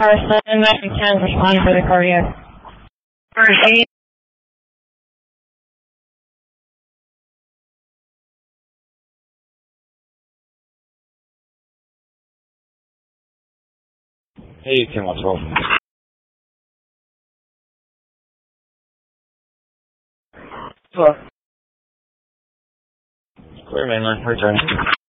Car 7, Metro 10, responding for the cardiac. First 8. Hey, 10-12. Hello. Clear mainline, return.